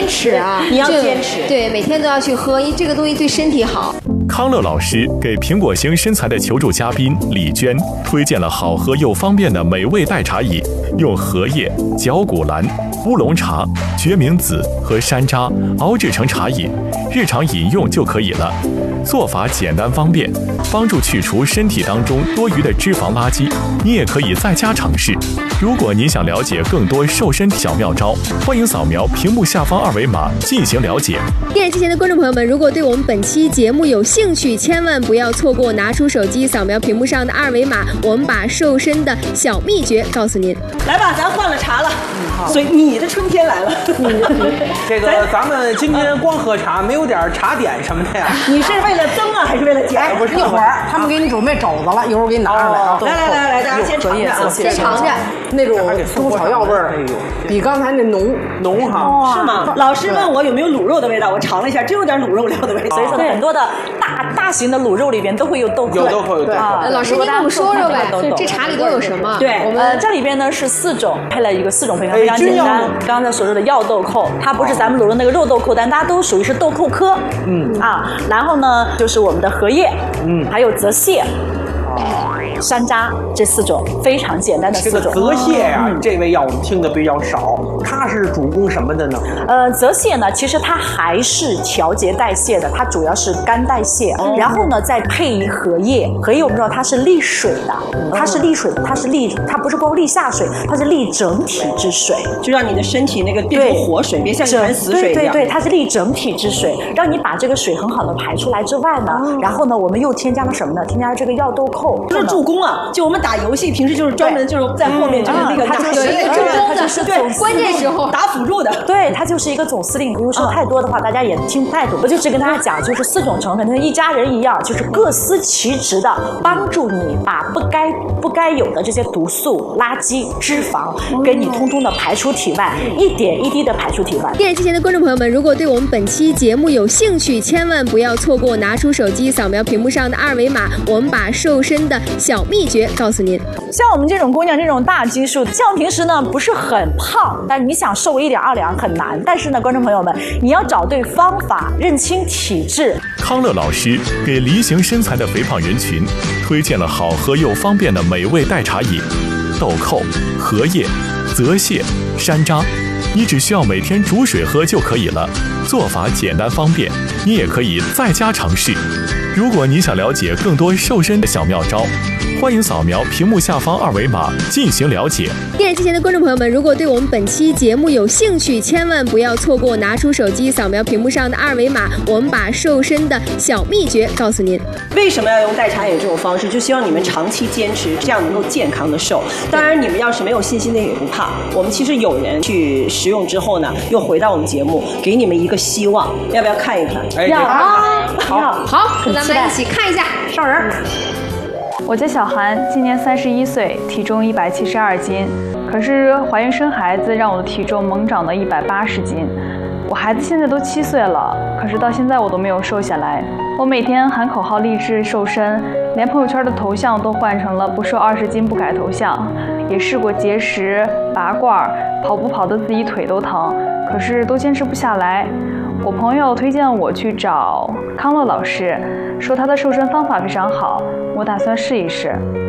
持啊， 你要坚持， 对，每天都要去喝，因为这个东西对身体好。 康乐老师给苹果型身材的求助嘉宾李娟推荐了好喝又方便的美味代茶饮，用荷叶、绞股蓝、乌龙茶、决明子和山楂熬制成茶饮，日常饮用就可以了。做法简单方便，帮助去除身体当中多余的脂肪垃圾。你也可以在家尝试。如果您想了解更多瘦身小妙招，欢迎扫描屏幕下方二维码进行了解。 电视机前的观众朋友们，如果对我们本期节目有兴趣，千万不要错过，拿出手机扫描屏幕上的二维码，我们把瘦身的小秘诀告诉您。 来吧，咱换了茶了，所以你的春天来了。 这个咱们今天光喝茶，没有点茶点什么的呀？ 你是为了增啊，还是为了减？ 不是， 一会儿他们给你准备肘子了，一会儿我给你拿上来啊。 来，大家先尝尝啊， 先尝尝那种中草药味儿，比刚才那浓哈。 是吗？老师问我有没有卤肉的味道，我尝了一下，真有点卤肉料的味道。 所以说很多的大型的卤肉里边都会有豆蔻。 有豆蔻，对。 老师，您跟我们说说呗，这茶里都有什么？ 对， 我们这里边呢是4种，配了一个4种非常简单。刚才所说的药豆蔻，它不是咱们卤的那个肉豆蔻，但大家都属于是豆蔻科。然后呢就是我们的荷叶，还有泽泻。山楂，这4种非常简单的4种。 这个泽泻呀，这味药我们听的比较少，它是主攻什么的呢？ 泽泻呢，其实它还是调节代谢的，它主要是肝代谢。然后呢，再配以荷叶，荷叶我们知道它是利水的，它是利水的，它不是光利下水，它是利整体之水， 就让你的身体那个变成活水，别像一潭死水一样。 对，它是利整体之水，让你把这个水很好的排出来之外呢，然后呢，我们又添加了什么呢？添加了这个药豆蔻， 就是助攻啊！就我们打游戏，平时就是专门就是在后面就是那个打有一个助攻的， 对， 关键时候打辅助的。 对，它就是一个总司令。因为说太多的话，大家也听不太懂。我就只跟大家讲，就是4种成分，跟一家人一样，就是各司其职的，帮助你把不该有的这些毒素、垃圾、脂肪，给你通通的排出体外，一点一滴的排出体外。 电视机前的观众朋友们，如果对我们本期节目有兴趣，千万不要错过，拿出手机扫描屏幕上的二维码，我们把瘦身的小秘诀告诉您。 像我们这种姑娘，这种大基数，像平时呢不是很胖，但你想瘦1两2两很难。但是呢，观众朋友们，你要找对方法，认清体质。 康乐老师给梨形身材的肥胖人群推荐了好喝又方便的美味代茶饮，豆蔻、荷叶、泽泻、山楂，你只需要每天煮水喝就可以了。做法简单方便，你也可以在家尝试。如果你想了解更多瘦身的小妙招，欢迎扫描屏幕下方二维码进行了解。 电视机前的观众朋友们，如果对我们本期节目有兴趣，千万不要错过，拿出手机扫描屏幕上的二维码，我们把瘦身的小秘诀告诉您。 为什么要用代茶饮这种方式？就希望你们长期坚持，这样能够健康的瘦。当然，你们要是没有信心的也不怕，我们其实有人去食用之后呢，又回到我们节目，给你们一个希望。要不要看一看？ 要好，咱们一起看一下。 上人。 我叫小韩，今年31岁，体重172斤。可是怀孕生孩子让我的体重猛涨到180斤。我孩子现在都7岁了，可是到现在我都没有瘦下来。我每天喊口号励志瘦身，连朋友圈的头像都换成了不瘦20斤不改头像。也试过节食、拔罐，跑步跑得自己腿都疼，可是都坚持不下来。我朋友推荐我去找康乐老师，说他的瘦身方法非常好，我打算试一试。